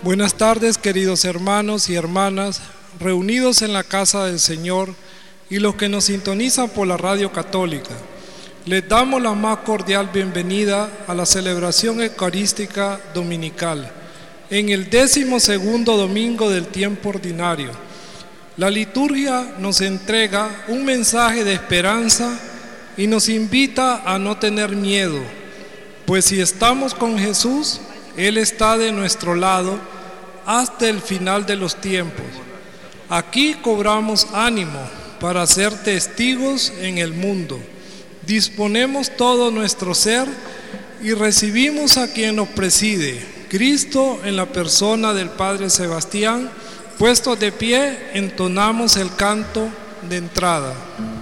Buenas tardes, queridos hermanos y hermanas, reunidos en la casa del Señor y los que nos sintonizan por la radio católica. Les damos la más cordial bienvenida a la celebración eucarística dominical, en el 12º domingo del tiempo ordinario. La liturgia nos entrega un mensaje de esperanza y nos invita a no tener miedo, pues si estamos con Jesús, Él está de nuestro lado hasta el final de los tiempos. Aquí cobramos ánimo para ser testigos en el mundo. Disponemos todo nuestro ser y recibimos a quien nos preside, Cristo en la persona del Padre Sebastián. Puestos de pie, entonamos el canto de entrada.